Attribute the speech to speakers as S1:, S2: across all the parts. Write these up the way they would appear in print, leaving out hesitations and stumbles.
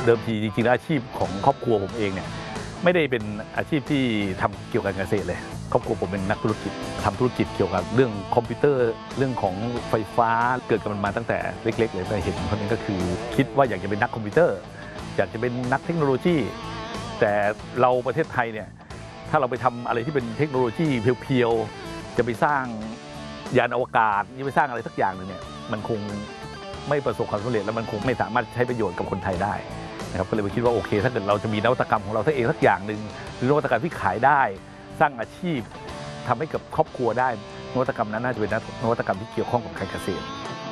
S1: เดิมทีจริงๆแล้วอาชีพของครอบครัวผมเองเนี่ยไม่ได้เป็นอาชีพที่ทำเกี่ยวกับการเกษตรเลยครอบครัวผมเป็นนักธุรกิจทำธุรกิจเกี่ยวกับเรื่องคอมพิวเตอร์เรื่องของไฟฟ้าเกิดกับมันมาตั้งแต่เล็กๆเลยแต่เห็นคนนี้ก็คือคิดว่าอยากจะเป็นนักคอมพิวเตอร์อยากจะเป็นนักเทคโนโลยีแต่เราประเทศไทยเนี่ยถ้าเราไปทำอะไรที่เป็นเทคโนโลยีเพียวๆจะไปสร้างยานอวกาศจะไปสร้างอะไรสักอย่างหนึ่งเนี่ยมันคงไม่ประสบความสำเร็จแล้วมันคงไม่สามารถใช้ประโยชน์กับคนไทยได้นะครับก็เลยไปคิดว่าโอเคถ้าเกิดเราจะมีนวัตกรรมของเราเองสักอย่างหนึ่งหรือนวัตกรรมที่ขายได้สร้างอาชีพทำให้กับครอบครัวได้นวัตกรรมนั้นน่าจะเป็นนวัตกรรมที่เกี่ยวข้องกับการเกษตร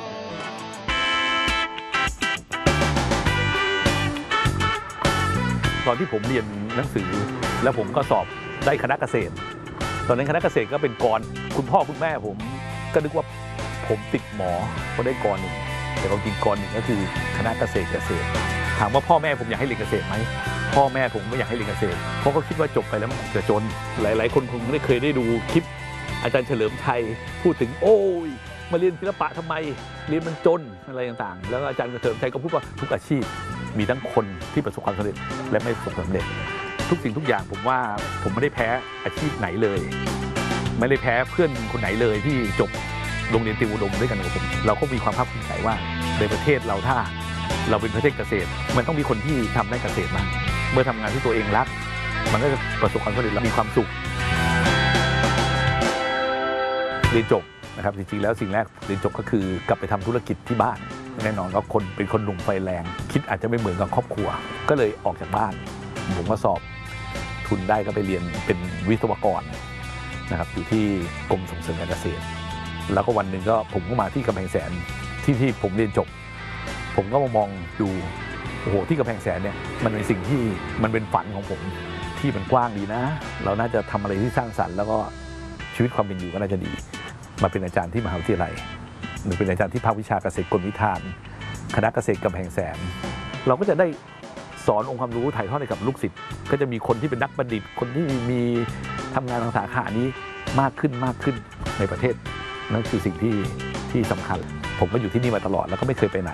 S1: ตอนที่ผมเรียนหนังสือแล้วผมก็สอบได้คณะเกษตรตอนนั้นคณะเกษตรก็เป็นกรคุณพ่อคุณแม่ผมก็นึกว่าผมติดหมอเพราะได้กรหนึ่งแต่ความจริงกรหนึ่งก็คือคณะเกษตรถามว่าพ่อแม่ผมอยากให้เรียนเกษตรไหมพ่อแม่ผมไม่อยากให้เรียนเกษตรเพราะเขาคิดว่าจบไปแล้วมันจะจนหลายๆคนคงไม่เคยได้ดูคลิปอาจารย์เฉลิมชัยพูดถึงโอ้ยมาเรียนศิลปะทำไมเรียนมันจนอะไรต่างๆแล้วอาจารย์เฉลิมชัยก็พูดว่าทุกอาชีพมีทั้งคนที่ประสบความสำเร็จและไม่ประสบความสำเร็จทุกสิ่งทุกอย่างผมว่าผมไม่ได้แพ้อาชีพไหนเลยไม่ได้แพ้เพื่อนคนไหนเลยที่จบโรงเรียนติวอุดมด้วยกันกับผมเราก็มีความภาคภูมิใจว่าในประเทศเราถ้าเราเป็นประเทศเกษตรมันต้องมีคนที่ทำได้เกษตรมาเมื่อทำงานที่ตัวเองรักมันก็จะประสบความสำเร็จและมีความสุขเรียนจบนะครับจริงๆแล้วสิ่งแรกเรียนจบก็คือกลับไปทำธุรกิจที่บ้านแน่นอนว่าคนเป็นคนหนุ่มไฟแรงคิดอาจจะไม่เหมือนกับครอบครัวก็เลยออกจากบ้านผมก็สอบทุนได้ก็ไปเรียนเป็นวิศวกรนะครับอยู่ที่กรมส่งเสริมการเกษตรแล้วก็วันหนึ่งก็ผมก็มาที่กำแพงแสนที่ผมเรียนจบผมก็มองดูโอ้โหที่กำแพงแสนเนี่ยมันเป็นสิ่งที่มันเป็นฝันของผมที่มันกว้างดีนะเราน่าจะทำอะไรที่สร้างสรรค์แล้วก็ชีวิตความเป็นอยู่ก็น่าจะดีมาเป็นอาจารย์ที่มหาวิทยาลัยหรือเป็นอาจารย์ที่ภาควิชาเกษตรกลวิธานคณะเกษตรกำแพงแสนเราก็จะได้สอนองค์ความรู้ถ่ายทอดให้กับลูกศิษย์ก็จะมีคนที่เป็นนักบัณฑิตคนที่มีทำงานทางสาขานี้มากขึ้นในประเทศนั่นคือสิ่งที่สำคัญผมก็อยู่ที่นี่มาตลอดแล้วก็ไม่เคยไปไหน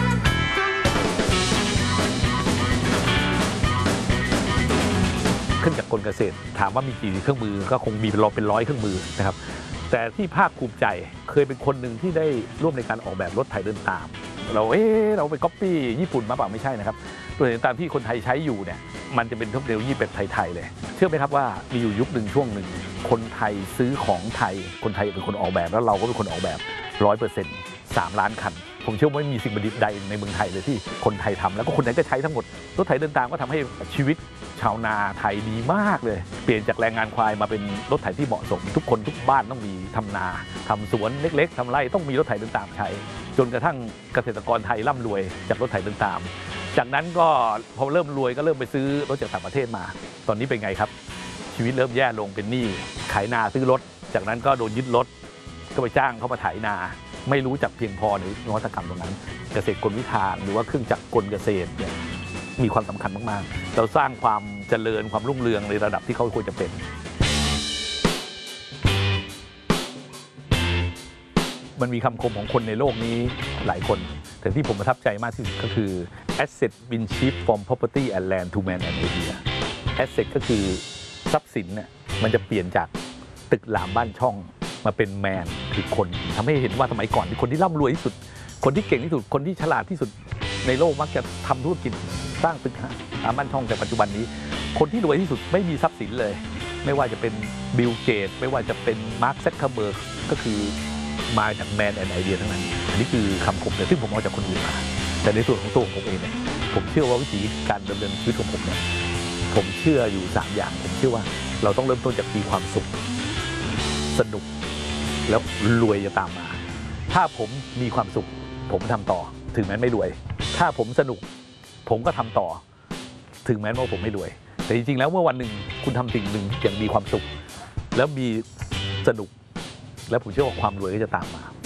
S1: เครื่องจักรกลเกษตรถามว่ามีกี่เครื่องมือก็คงมีเป็นร้อยเครื่องมือนะครับแต่ที่ภาคภูมิใจเคยเป็นคนหนึ่งที่ได้ร่วมในการออกแบบรถไถเดินตามเราไปก๊อปปี้ญี่ปุ่นมาเปล่าไม่ใช่นะครับรถไถเดินตามที่คนไทยใช้อยู่เนี่ยมันจะเป็นเทคโนโลยีแบบไทยๆเลยเชื่อไหมครับว่ามีอยู่ยุคหนึ่งช่วงหนึ่งคนไทยซื้อของไทยคนไทยเป็นคนออกแบบแล้วเราก็เป็นคนออกแบบ 100% 3 ล้านคันผมเชื่อว่าไม่มีสิ่งประดิษฐ์ใดในเมืองไทยเลยที่คนไทยทำแล้วก็คนไทยก็ใช้ทั้งหมดรถไถเดินตามก็ทำให้ชีวิตชาวนาไทยดีมากเลยเปลี่ยนจากแรงงานควายมาเป็นรถไถที่เหมาะสมทุกคนทุกบ้านต้องมีทำนาทำสวนเล็กๆทำไร่ต้องมีรถไถเดินตามใช้จนกระทั่งเกษตรกรไทยร่ำรวยจากรถไถเดินตามจากนั้นก็พอเริ่มรวยก็เริ่มไปซื้อรถจากต่างประเทศมาตอนนี้เป็นไงครับชีวิตเริ่มแย่ลงเป็นหนี้ขายนาซื้อรถจากนั้นก็โดนยึดรถก็ไปจ้างเขามาไถนาไม่รู้จักเพียงพอในนวัตกรรมตรงนั้นเกษตรกลวิธานหรือว่าเครื่องจักรกลเกษตรเนี่ยมีความสำคัญมากๆเราสร้างความเจริญความรุ่งเรืองในระดับที่เขาควรจะเป็นมันมีคำคมของคนในโลกนี้หลายคนแต่ที่ผมประทับใจมากที่สุดก็คือ asset been shift from property and land to man and idea asset ก็คือทรัพย์สินเนี่ยมันจะเปลี่ยนจากตึกหลามบ้านช่องมาเป็นแมนคือคนทำให้เห็นว่าสมัยก่อนที่คนที่ร่ำรวยที่สุดคนที่เก่งที่สุดคนที่ฉลาดที่สุดในโลกมักจะทำธุรกิจสร้างตึกหลามบ้านช่องแต่ปัจจุบันนี้คนที่รวยที่สุดไม่มีทรัพย์สินเลยไม่ว่าจะเป็นบิลเกตไม่ว่าจะเป็นมาร์ค ซักเคอร์เบิร์กก็คือมาจากแมนแอนด์ไอเดียทั้งนั้นอันนี้คือคำคมแต่ซึ่งผมเอาจากคนอื่นมาแต่ในส่วนของตัวผมเองเนี่ยผมเชื่อว่าวิธีการดำเนินชีวิตของผมเนี่ยผมเชื่ออยู่3อย่างผมเชื่อว่าเราต้องเริ่มต้นจากมีความสุขสนุกแล้วรวยจะตามมาถ้าผมมีความสุขผมทำต่อถึงแม้ไม่รวยถ้าผมสนุกผมก็ทำต่อถึงแม้ว่าผมไม่รวยแต่จริงๆแล้วเมื่อวันหนึ่งคุณทำสิ่งหนึ่งอย่างมีความสุขแล้วมีสนุกแล้วผมเชื่อว่าความรวยก็จะตามมา